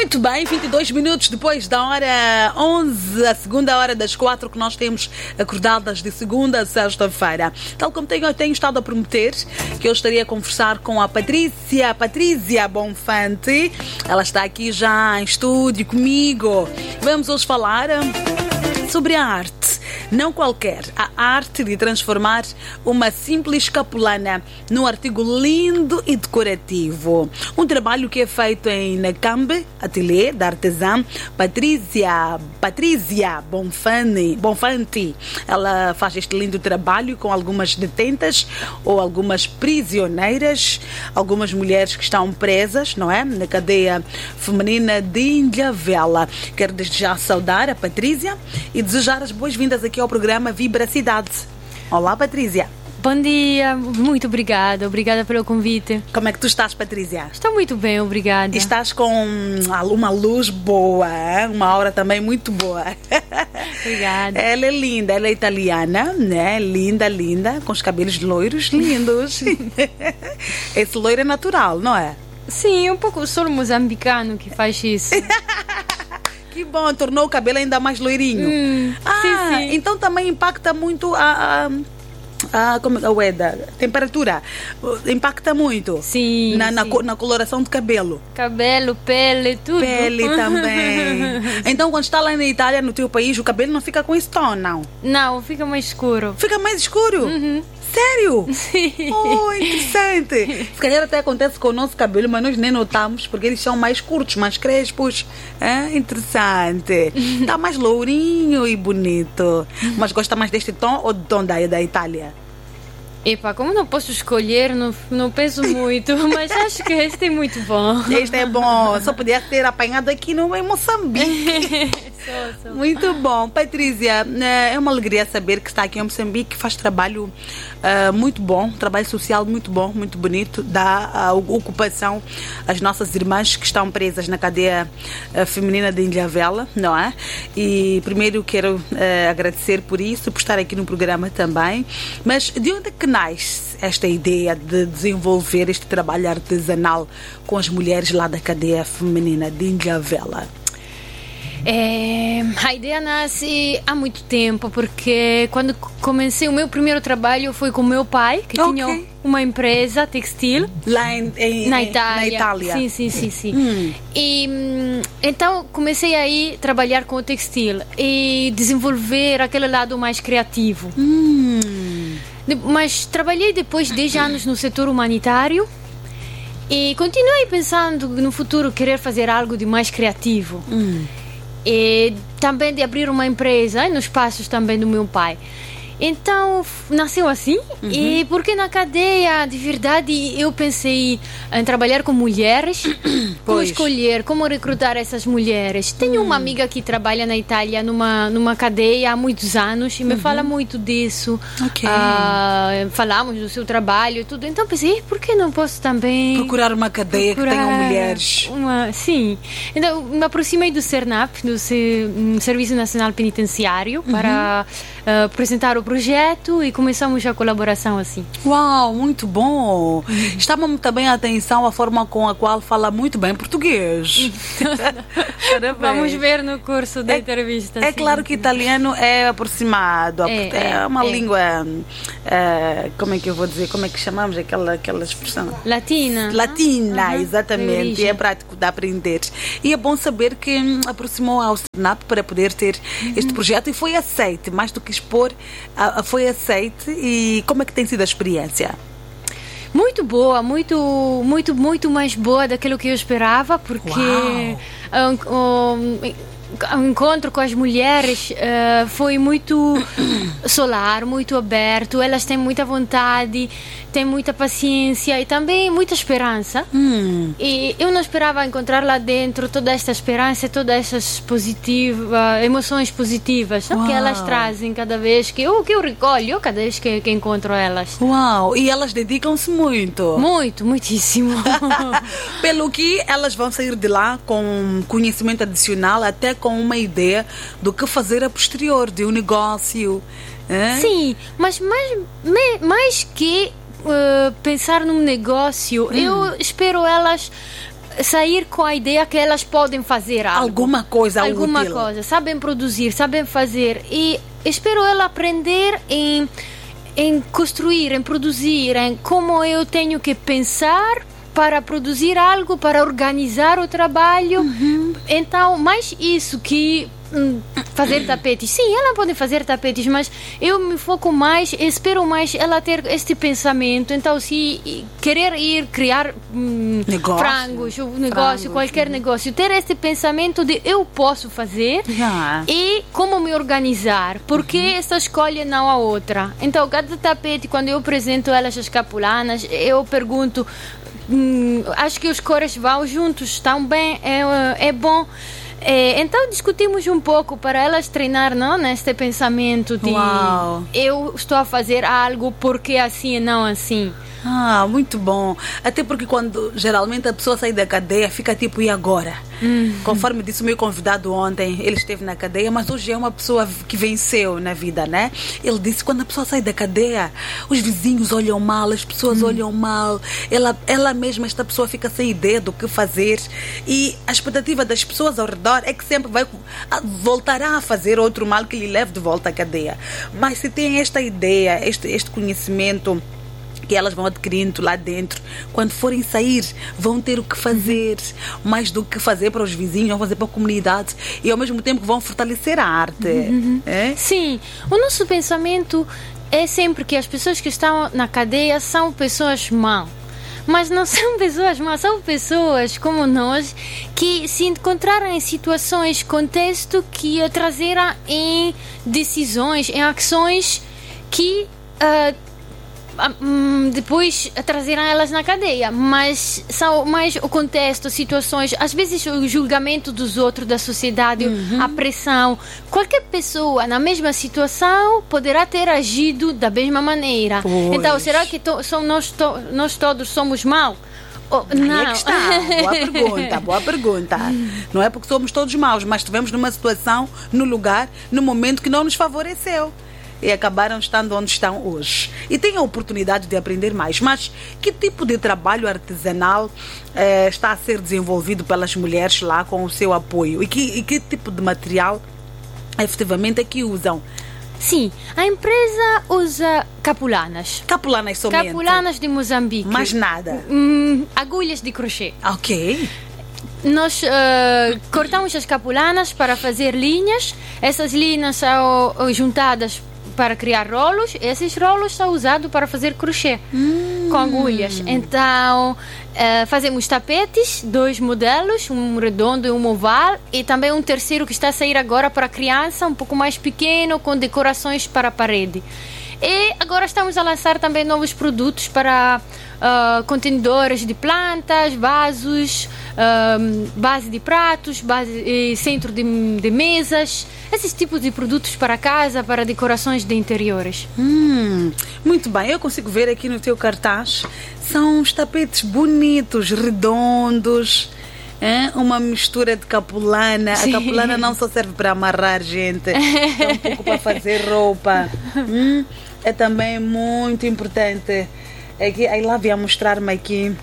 Muito bem, 22 minutos depois da hora 11, a segunda hora das 4 que nós temos acordadas de segunda a sexta-feira. Tal como tenho estado a prometer, que eu estaria a conversar com a Patrícia Bonfante. Ela está aqui já em estúdio comigo. Vamos hoje falar sobre a arte. Não qualquer, a arte de transformar uma simples capulana num artigo lindo e decorativo. Um trabalho que é feito em Nakambe, ateliê da artesã Patrícia Bonfante. Ela faz este lindo trabalho com algumas detentas ou algumas prisioneiras, algumas mulheres que estão presas, não é? Na cadeia feminina de Ilhavela. Quero desde já saudar a Patrícia e desejar as boas-vindas aqui ao programa Vibracidade. Olá, Patrícia. Bom dia, muito obrigada pelo convite. Como é que tu estás, Patrícia? Estou muito bem, obrigada. Estás com uma luz boa, uma aura também muito boa. Obrigada. Ela é linda, ela é italiana, né? Linda, com os cabelos loiros, lindos. Esse loiro é natural, não é? Sim, um pouco, sou moçambicano que faz isso. Que bom, tornou o cabelo ainda mais loirinho. Sim. Então também impacta muito a temperatura. Impacta muito. Sim, na coloração do cabelo. Cabelo, pele, tudo. Pele também. Então quando está lá na Itália, no teu país, o cabelo não fica com esse tom, não? Não, fica mais escuro. Fica mais escuro? Uhum. Sério? Sim. Oh, interessante. Se calhar até acontece com o nosso cabelo, mas nós nem notamos, porque eles são mais curtos, mais crespos. Interessante. Está mais lourinho e bonito. Mas gosta mais deste tom ou do tom da Itália? Epa, como não posso escolher, não penso muito, mas acho que este é muito bom. Este é bom, só podia ter apanhado aqui em Moçambique. Sou. Muito bom. Patrícia, é uma alegria saber que está aqui em Moçambique, faz trabalho muito bom, trabalho social muito bom, muito bonito, dá ocupação às nossas irmãs que estão presas na cadeia feminina de Ilhavela, não é? E primeiro quero agradecer por isso, por estar aqui no programa também. Mas de onde é que nasce esta ideia de desenvolver este trabalho artesanal com as mulheres lá da cadeia feminina de Ilhavela? A ideia nasce há muito tempo, porque quando comecei o meu primeiro trabalho foi com o meu pai, que tinha uma empresa textil lá na Itália. Sim. E então comecei aí a trabalhar com o textil e desenvolver aquele lado mais criativo. Mas trabalhei depois 10 anos no setor humanitário e continuei pensando no futuro querer fazer algo de mais criativo. E também de abrir uma empresa nos passos também do meu pai. Então nasceu assim. E porque na cadeia de verdade eu pensei em trabalhar com mulheres, como escolher, como recrutar essas mulheres. Tenho uma amiga que trabalha na Itália numa cadeia há muitos anos e me fala muito disso. Falamos do seu trabalho e tudo. Então pensei, por que não posso também procurar uma cadeia que tenha mulheres? Sim. Então me aproximei do CERNAP, do Serviço Nacional Penitenciário, para apresentar o projeto e começamos a colaboração assim. Uau, muito bom! Estava-me também a atenção a forma com a qual fala muito bem português. Vamos ver no curso da entrevista. É claro que italiano é aproximado. É uma língua, como é que eu vou dizer? Como é que chamamos aquela expressão? Latina, exatamente. E é prático de aprender. E é bom saber que aproximou ao SERNAP para poder ter este projeto e foi aceite, mais do que expor, foi aceite. E como é que tem sido a experiência? Muito boa, muito mais boa daquilo que eu esperava, porque o encontro com as mulheres foi muito solar, muito aberto. Elas têm muita vontade, têm muita paciência e também muita esperança. E eu não esperava encontrar lá dentro toda esta esperança, todas essas emoções positivas que elas trazem cada vez que eu recolho, cada vez que encontro elas. Uau! E elas dedicam-se muito? Muitíssimo. Pelo que elas vão sair de lá com conhecimento adicional, até com uma ideia do que fazer a posterior de um negócio. Sim, mas mais que pensar num negócio, eu espero elas sair com a ideia que elas podem fazer algo. Alguma coisa útil. Sabem produzir, sabem fazer. E espero ela aprender em construir, em produzir, em como eu tenho que pensar para produzir algo, para organizar o trabalho. Então, mais isso que fazer tapetes. Sim, ela pode fazer tapetes, mas eu me foco mais, espero mais ela ter este pensamento. Então, se querer ir criar frangos, qualquer negócio, ter este pensamento de eu posso fazer e como me organizar, porque essa escolha não a outra. Então, cada tapete, quando eu apresento elas as capulanas, eu pergunto, acho que os cores vão juntos, estão bem, é bom. Então discutimos um pouco para elas treinar, não, neste pensamento de eu estou a fazer algo porque assim e não assim. Muito bom. Até porque quando geralmente a pessoa sai da cadeia, fica tipo, e agora? Conforme disse o meu convidado ontem, ele esteve na cadeia, mas hoje é uma pessoa que venceu na vida, né? Ele disse, quando a pessoa sai da cadeia, os vizinhos olham mal, as pessoas olham mal, ela mesma, esta pessoa fica sem ideia do que fazer, e a expectativa das pessoas ao redor é que sempre voltará a fazer outro mal que lhe leve de volta à cadeia. Mas se tem esta ideia, este conhecimento que elas vão adquirindo lá dentro, quando forem sair vão ter o que fazer, mais do que fazer para os vizinhos, vão fazer para a comunidade, e ao mesmo tempo vão fortalecer a arte. Sim, o nosso pensamento é sempre que as pessoas que estão na cadeia são pessoas más, mas não são pessoas más, são pessoas como nós que se encontraram em situações, contexto que a trazeram em decisões, em ações que depois trazerão elas na cadeia, mas são mais o contexto, situações, às vezes o julgamento dos outros, da sociedade, a pressão. Qualquer pessoa na mesma situação poderá ter agido da mesma maneira. Então, será que nós todos somos maus? Não. Aí é que está. Boa pergunta. Não é porque somos todos maus, mas estivemos numa situação, no lugar, no momento que não nos favoreceu. E acabaram estando onde estão hoje. E têm a oportunidade de aprender mais. Mas que tipo de trabalho artesanal está a ser desenvolvido pelas mulheres lá com o seu apoio? E que tipo de material efetivamente é que usam? Sim, a empresa usa capulanas. Capulanas somente? Capulanas de Moçambique. Mais nada? Agulhas de crochê. Ok. Nós cortamos as capulanas para fazer linhas. Essas linhas são juntadas para criar rolos. Esses rolos são usados para fazer crochê com agulhas. Então fazemos tapetes, 2 modelos, um redondo e um oval, e também um terceiro que está a sair agora para criança, um pouco mais pequeno, com decorações para a parede. E agora estamos a lançar também novos produtos para contenedores de plantas, vasos, base de pratos, centro de mesas, esses tipos de produtos para casa, para decorações de interiores. Muito bem, eu consigo ver aqui no teu cartaz, são uns tapetes bonitos, redondos, uma mistura de capulana. Sim. A capulana não só serve para amarrar, gente, é um pouco para fazer roupa. É também muito importante. Aqui, aí lá vinha mostrar-me aqui.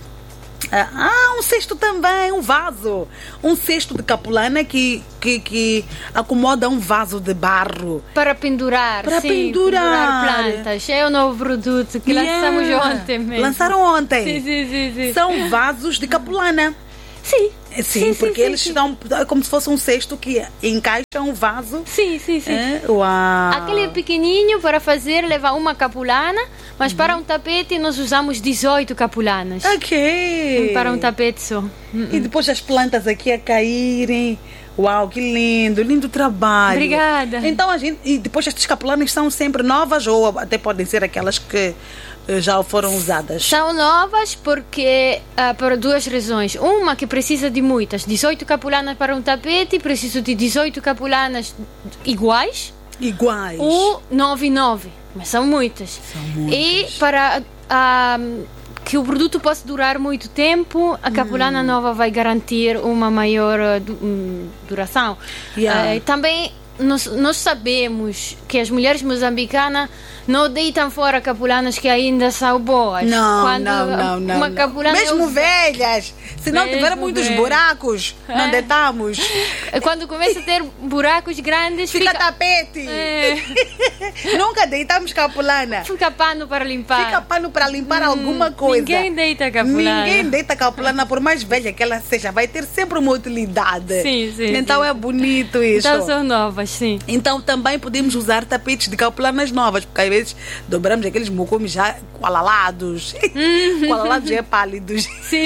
Um cesto também, um vaso. Um cesto de capulana que acomoda um vaso de barro. Para pendurar. Para pendurar plantas. É o novo produto que lançamos ontem mesmo. Lançaram ontem? Sim. São vasos de capulana. Sim, porque eles estão como se fosse um cesto que encaixa um vaso. Sim. Uau. Aquele pequenininho para fazer, levar uma capulana, mas para um tapete nós usamos 18 capulanas. Ok. Para um tapete só. E depois as plantas aqui a caírem. Uau, que lindo trabalho. Obrigada. Então e depois estas capulanas são sempre novas ou até podem ser aquelas que já foram usadas? São novas porque por 2 razões. Uma, que precisa de muitas. 18 capulanas para um tapete, preciso de 18 capulanas iguais. Ou 9 e 9. Mas são muitas. E para que o produto possa durar muito tempo, a capulana nova vai garantir uma maior duração. Também nós sabemos que as mulheres moçambicanas não deitam fora capulanas que ainda são boas. Não. Uma capulana mesmo velhas, se não tiver muitos buracos, não deitamos. Quando começa a ter buracos grandes, fica tapete. Nunca deitamos capulana. Fica pano para limpar. Alguma coisa. Ninguém deita capulana. Por mais velha que ela seja, vai ter sempre uma utilidade. Sim. Então é bonito isso. Então são novas, sim. Então também podemos usar tapetes de capulanas novas, porque às vezes dobramos aqueles mucumes já qualalados. Qualalados é pálidos. Sim.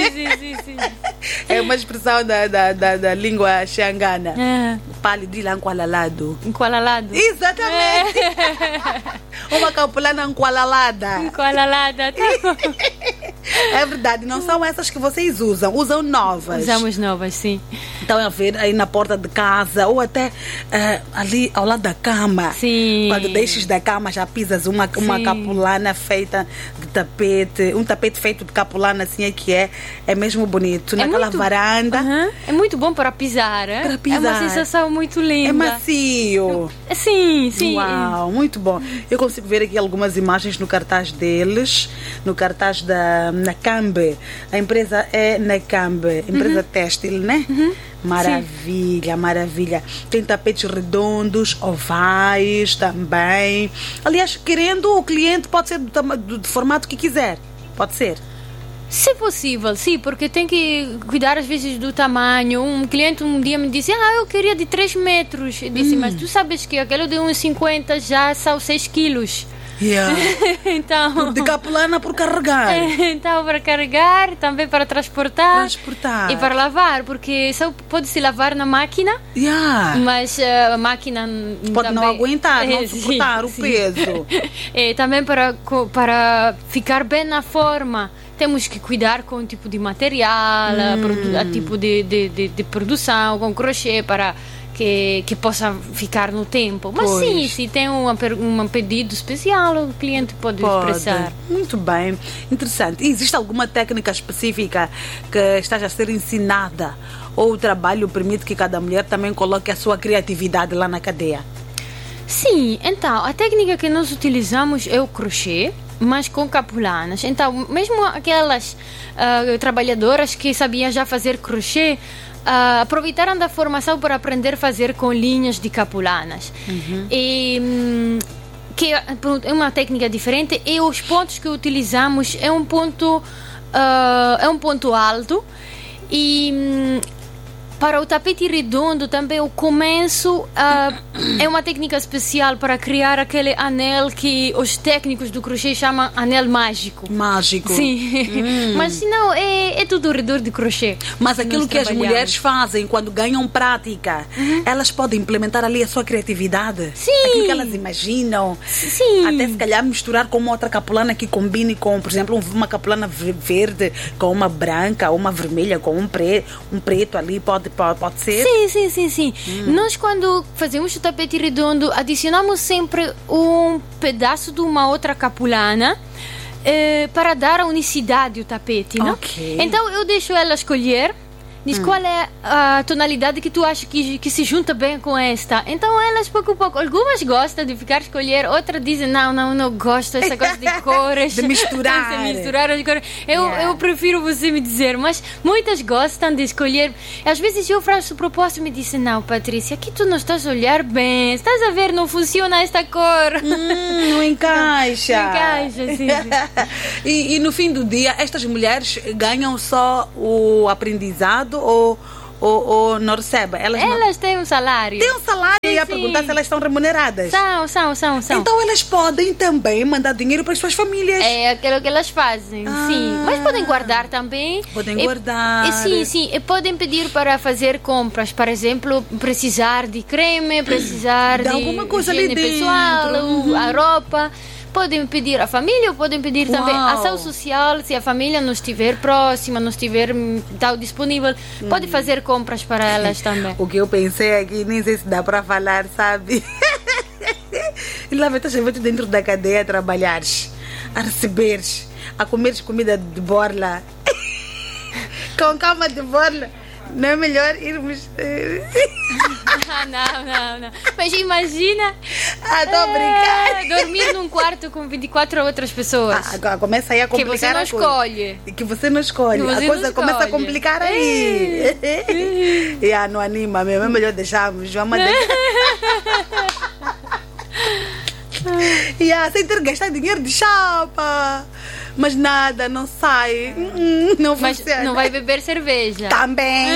É uma expressão da língua xangana. Pálido e lá enqualalado. Exatamente. Uma capulana enqualalada. Tá. É verdade, não são essas que vocês usam novas. Usamos novas, sim. Então é ver aí na porta de casa ou até ali ao lado da cama. Sim. Quando deixas da cama já pisas uma capulana feita de tapete. Um tapete feito de capulana assim é mesmo bonito. Naquela varanda. É muito bom para pisar. Para pisar. É uma sensação muito linda. É macio. Sim. Uau, muito bom. Eu consigo ver aqui algumas imagens no cartaz deles, no cartaz da Nakambe. A empresa é Nakambe, empresa têxtil, né? Maravilha. Tem tapetes redondos, ovais também. Aliás, querendo, o cliente pode ser do formato que quiser. Pode ser. Se possível, sim, porque tem que cuidar às vezes do tamanho. Um cliente um dia me disse, eu queria de 3 metros. Eu disse, mas tu sabes que aquele de 1,50 já são 6 quilos. Yeah. Então, de capulana por carregar. Então, para carregar, também para transportar. E para lavar, porque só pode se lavar na máquina. Mas a máquina pode também, não aguentar, não suportar o peso. Também para ficar bem na forma. Temos que cuidar com o tipo de material, o tipo de produção, com crochê para que possa ficar no tempo. Mas sim, se tem um pedido especial, o cliente pode expressar. Muito bem, interessante. E existe alguma técnica específica que esteja a ser ensinada? Ou o trabalho permite que cada mulher também coloque a sua criatividade lá na cadeia? Sim, então, a técnica que nós utilizamos é o crochê, mas com capulanas. Então, mesmo aquelas trabalhadoras que sabiam já fazer crochê, aproveitaram da formação para aprender a fazer com linhas de capulanas. E que é uma técnica diferente, e os pontos que utilizamos é um ponto alto, e para o tapete redondo também o começo é uma técnica especial para criar aquele anel que os técnicos do crochê chamam anel mágico. Sim. Mas senão é tudo ao redor de crochê. Mas aquilo que as mulheres fazem quando ganham prática, elas podem implementar ali a sua criatividade. Sim. Aquilo que elas imaginam. Sim. Até se calhar misturar com uma outra capulana que combine com, por exemplo, uma capulana verde com uma branca, ou uma vermelha com um preto ali, pode ser? Sim. Nós, quando fazemos o tapete redondo, adicionamos sempre um pedaço de uma outra capulana para dar a unicidade ao tapete, não? Então eu deixo ela escolher. Diz qual é a tonalidade que tu acha que se junta bem com esta. Então elas pouco a pouco, algumas gostam de ficar escolher, outras dizem não gosto dessa coisa de cores. de misturar as cores. Eu prefiro você me dizer, mas muitas gostam de escolher. Às vezes eu faço proposta e me dizem, não, Patrícia, aqui tu não estás a olhar bem, estás a ver, não funciona esta cor. Não encaixa. Não encaixa, sim. E no fim do dia, estas mulheres ganham só o aprendizado ou não recebem? Elas têm um salário. Tem um salário, e ia perguntar se elas estão remuneradas. São. Então elas podem também mandar dinheiro para as suas famílias. É aquilo que elas fazem, sim. Mas podem guardar também. Podem guardar. Sim. E podem pedir para fazer compras. Por exemplo, precisar de creme, precisar de alguma coisa ali pessoal, a roupa. Podem pedir à família ou podem pedir também à ação social, se a família não estiver próxima, não estiver tal disponível, pode fazer compras para elas também. O que eu pensei aqui, nem sei se dá para falar, sabe? E lá estás dentro da cadeia a trabalhares, a receberes, a comeres comida de borla, com cama de borla. Não é melhor irmos... Não. Mas imagina... Estou a brincar. Dormir num quarto com 24 outras pessoas. Agora começa aí a complicar que você não escolhe. Que você não escolhe. Que você a coisa não começa a escolhe. complicar aí. Não anima mesmo. É melhor deixarmos. Vamos sem ter que gastar dinheiro de chapa. Mas nada, não sai. Não Mas funciona. não vai beber cerveja. Também.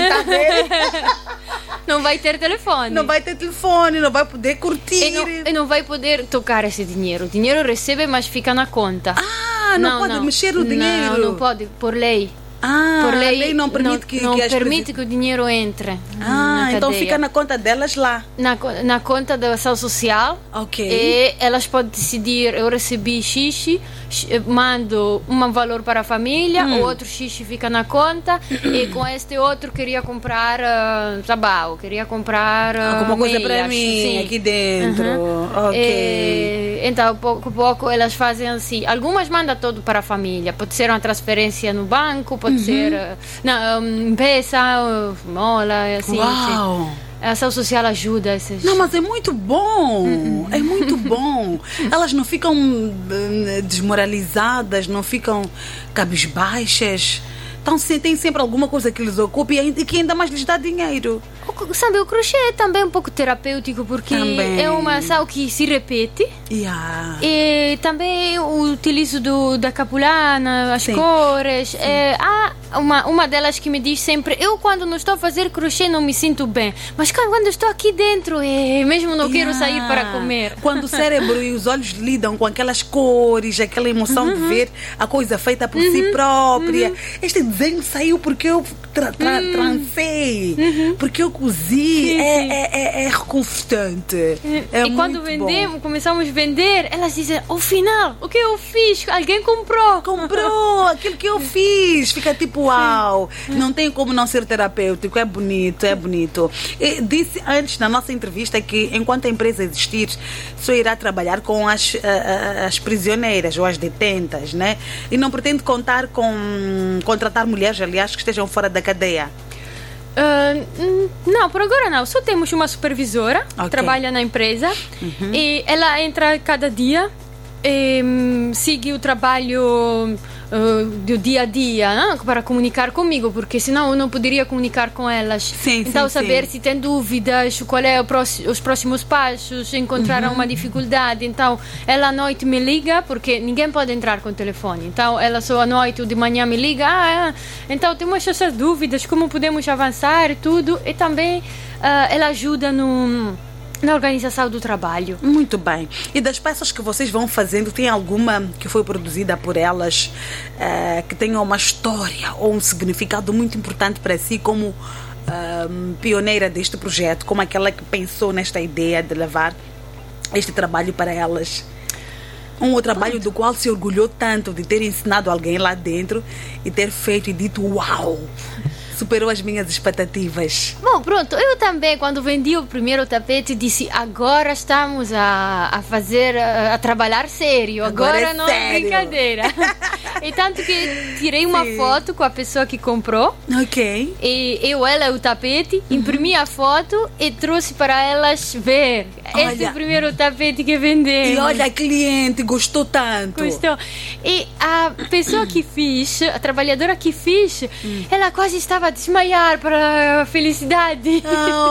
Não vai ter telefone. Não vai ter telefone, não vai poder curtir. E não vai poder tocar esse dinheiro. O dinheiro recebe, mas fica na conta. Não pode mexer o dinheiro. Não pode, por lei. Por lei, a lei não permite que as permite que o dinheiro entre. Então fica na conta delas lá. Na conta da ação social. Ok. E elas podem decidir: eu recebi xixi, mando um valor para a família, o outro xixi fica na conta, e com este outro queria comprar tabaco, queria comprar alguma coisa meias, para mim, sim. aqui dentro. Ok. Então, pouco a pouco, elas fazem assim. Algumas mandam tudo para a família. Pode ser uma transferência no banco, pode ser M-Pesa, mola, assim. Uau! A ação social ajuda esses... Não, mas é muito bom. É muito bom. Elas não ficam desmoralizadas, não ficam cabisbaixas. Então tem sempre alguma coisa que lhes ocupe e que ainda mais lhes dá dinheiro. Sabe, o crochê é também um pouco terapêutico, porque é uma ação que se repete. E também eu utilizo da capulana, as cores. Há uma delas que me diz sempre: eu quando não estou a fazer crochê não me sinto bem, mas quando estou aqui dentro, mesmo não quero sair para comer. Quando o cérebro e os olhos lidam com aquelas cores, aquela emoção de ver a coisa feita por si própria. Este desenho saiu porque eu trancei, porque eu cozi. É reconfortante. E quando começamos a vender, elas dizem: ao final, o que eu fiz? Alguém comprou aquilo que eu fiz. Fica tipo, uau. Não tem como não ser terapêutico. É bonito. E disse antes na nossa entrevista que enquanto a empresa existir, só irá trabalhar com as prisioneiras ou as detentas, né? E não pretende contratar mulheres, aliás, que estejam fora da cadeia. Não, por agora não. Só temos uma supervisora que trabalha na empresa e ela entra cada dia e segue o trabalho do dia a dia, não? Para comunicar comigo, porque senão eu não poderia comunicar com elas. Então saber se tem dúvidas, qual é os próximos passos, encontrar uma dificuldade. Então ela à noite me liga, porque ninguém pode entrar com o telefone. Então ela só à noite ou de manhã me liga. Então temos essas dúvidas, como podemos avançar e tudo. E também ela ajuda na organização do trabalho. Muito bem. E das peças que vocês vão fazendo, tem alguma que foi produzida por elas que tenha uma história ou um significado muito importante para si, como pioneira deste projeto, como aquela que pensou nesta ideia de levar este trabalho para elas? Um trabalho do qual se orgulhou tanto de ter ensinado alguém lá dentro e ter feito e dito: uau! Superou as minhas expectativas. Bom, pronto, eu também, quando vendi o primeiro tapete, disse: agora estamos a trabalhar sério, agora não é brincadeira. E tanto que tirei uma foto com a pessoa que comprou. Ok. E ela, o tapete, imprimi a foto e trouxe para elas ver. Esse é o primeiro tapete que vendemos. E olha, a cliente gostou tanto. Gostou. E a pessoa que fiz, a trabalhadora que fiz, ela quase estava a desmaiar para a felicidade.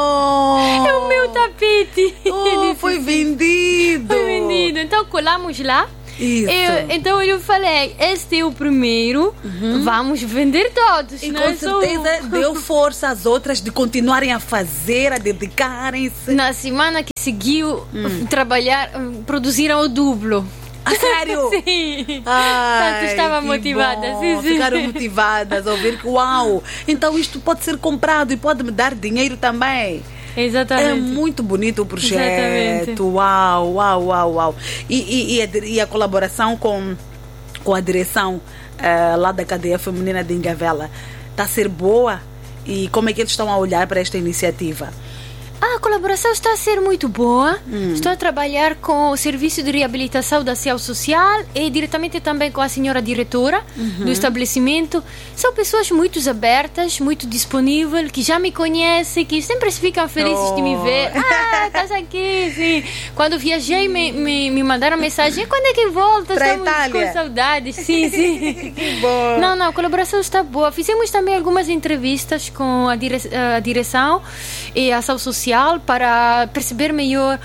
É o meu tapete. Foi vendido. Então colamos lá. Isso. Então eu falei: este é o primeiro, vamos vender todos. E com certeza deu força às outras de continuarem a fazer, a dedicarem-se. Na semana que seguiu, produziram o duplo. Sério? Sim. Tanto estava motivada. Sim. Ficaram motivadas a ouvir que uau, então isto pode ser comprado e pode me dar dinheiro também. Exatamente. É muito bonito o projeto. Exatamente. Uau. E a colaboração com a direção lá da cadeia feminina de Ingavela está a ser boa? E como é que eles estão a olhar para esta iniciativa? A colaboração está a ser muito boa. Estou a trabalhar com o Serviço de Reabilitação da Ação Social e diretamente também com a senhora diretora do estabelecimento. São pessoas muito abertas, muito disponíveis, que já me conhecem, que sempre ficam felizes de me ver. Estás aqui, sim. Quando viajei, me mandaram mensagem: quando é que volta? Estamos com saudades. Sim, sim. Que bom. Não, a colaboração está boa. Fizemos também algumas entrevistas com a direção e a ação social para perceber melhor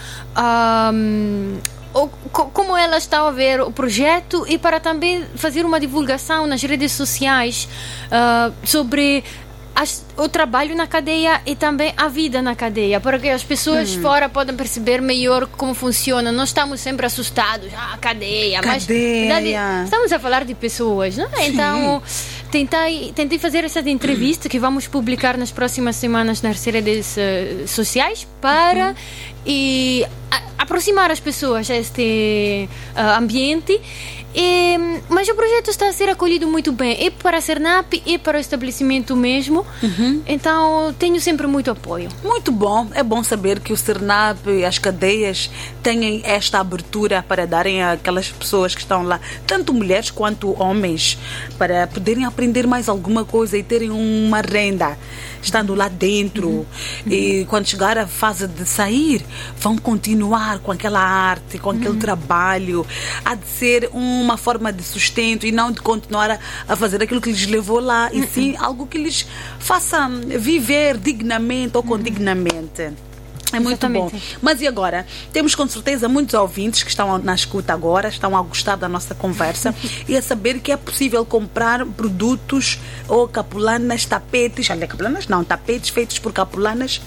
como elas estão a ver o projeto e para também fazer uma divulgação nas redes sociais sobre o trabalho na cadeia e também a vida na cadeia, para que as pessoas fora podem perceber melhor como funciona. Nós estamos sempre assustados, cadeia, mas verdade, estamos a falar de pessoas, não? Então tentei fazer essa entrevista que vamos publicar nas próximas semanas nas redes sociais para aproximar as pessoas a este ambiente. Mas o projeto está a ser acolhido muito bem, e para a Cernap e para o estabelecimento mesmo. Então tenho sempre muito apoio. Muito bom, é bom saber que o Cernap e as cadeias têm esta abertura para darem àquelas pessoas que estão lá, tanto mulheres quanto homens, para poderem aprender mais alguma coisa e terem uma renda estando lá dentro. E quando chegar a fase de sair, vão continuar com aquela arte, com aquele trabalho. Há de ser uma forma de sustento e não de continuar a fazer aquilo que lhes levou lá, e sim algo que lhes faça viver dignamente ou condignamente. É muito bom. Mas e agora? Temos com certeza muitos ouvintes que estão na escuta agora, estão a gostar da nossa conversa e a saber que é possível comprar produtos ou capulanas, tapetes, tapetes feitos por capulanas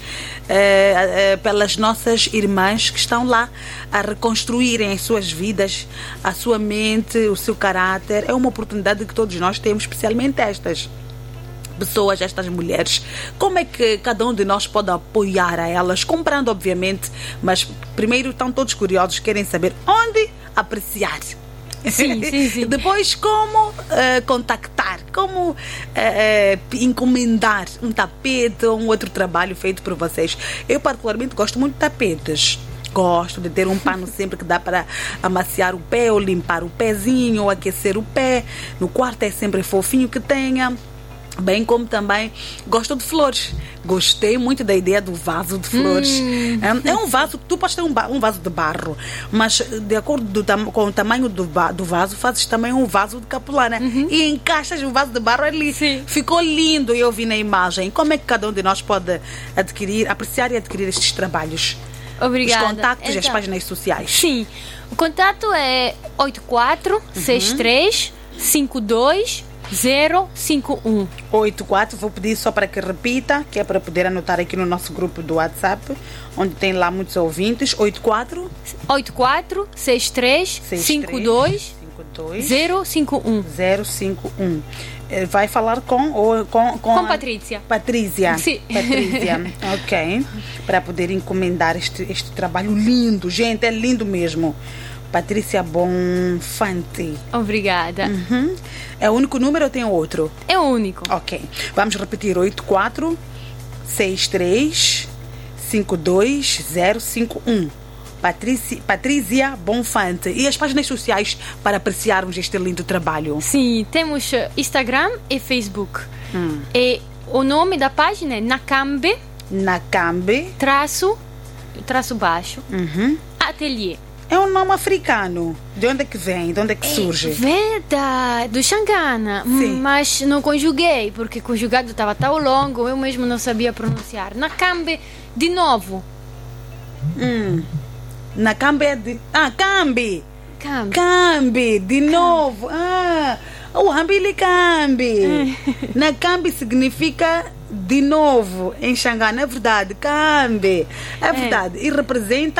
pelas nossas irmãs que estão lá a reconstruírem as suas vidas, a sua mente, o seu caráter. É uma oportunidade que todos nós temos, especialmente estas pessoas, estas mulheres. Como é que cada um de nós pode apoiar a elas? Comprando, obviamente, mas primeiro estão todos curiosos, querem saber onde apreciar. Sim. Depois, como contactar, como encomendar um tapete ou um outro trabalho feito por vocês. Eu particularmente gosto muito de tapetes. Gosto de ter um pano sempre que dá para amaciar o pé ou limpar o pezinho ou aquecer o pé. No quarto é sempre fofinho que tenha. Bem como também gosto de flores. Gostei muito da ideia do vaso de flores. É um vaso, tu podes ter um vaso de barro, mas de acordo com o tamanho do vaso, fazes também um vaso de capulana e encaixas o vaso de barro ali. Sim. Ficou lindo, eu vi na imagem. Como é que cada um de nós pode apreciar e adquirir estes trabalhos? Obrigada. Os contactos e as páginas sociais. Sim, o contato é 846352 051. 84, vou pedir só para que repita, que é para poder anotar aqui no nosso grupo do WhatsApp, onde tem lá muitos ouvintes. 846352 051. Vai falar com Patrícia. Patrícia. Sim. Patrícia. Ok. Para poder encomendar este trabalho lindo. Gente, é lindo mesmo. Patrícia Bonfante. Obrigada. É o único número ou tem outro? É o único. Ok. Vamos repetir: 846352 051. Patrícia Bonfante. E as páginas sociais para apreciarmos este lindo trabalho? Sim, temos Instagram e Facebook. E o nome da página é Nakambe traço baixo Ateliê. É um nome africano. De onde é que vem? De onde é que surge? Vem do Xangana. Sim. Mas não conjuguei, porque conjugado estava tão longo, eu mesmo não sabia pronunciar. Nakambe, de novo. Nakambe é de... Kambi. Kambi, de novo. O Hambili Kambi. Nakambi significa de novo em Xangana. É verdade. Kambi. É verdade. E representa